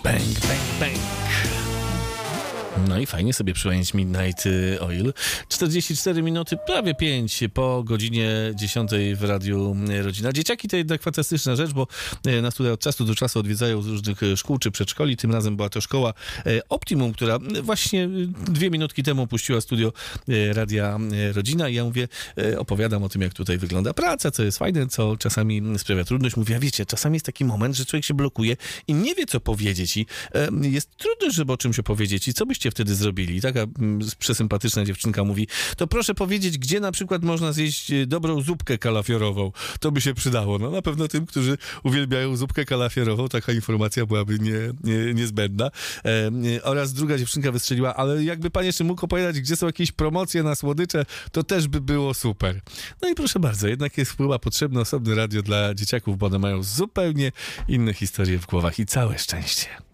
Bang, bang, bang. No i fajnie sobie przypomnieć Midnight Oil. 44 minuty, prawie 5 po godzinie 10 w Radiu Rodzina. Dzieciaki to jednak fantastyczna rzecz, bo nas tutaj od czasu do czasu odwiedzają z różnych szkół czy przedszkoli. Tym razem była to szkoła Optimum, która właśnie 2 minutki temu opuściła studio Radia Rodzina i ja mówię, opowiadam o tym, jak tutaj wygląda praca, co jest fajne, co czasami sprawia trudność. Mówię, a wiecie, czasami jest taki moment, że człowiek się blokuje i nie wie, co powiedzieć i jest trudność, żeby o czymś opowiedzieć i co byście wtedy zrobili? Taka przesympatyczna dziewczynka mówi, to proszę powiedzieć, gdzie na przykład można zjeść dobrą zupkę kalafiorową. To by się przydało. No na pewno tym, którzy uwielbiają zupkę kalafiorową, taka informacja byłaby niezbędna. Oraz druga dziewczynka wystrzeliła, ale jakby pan jeszcze mógł opowiadać, gdzie są jakieś promocje na słodycze, to też by było super. No i proszę bardzo, jednak jest chyba potrzebne osobne radio dla dzieciaków, bo one mają zupełnie inne historie w głowach i całe szczęście.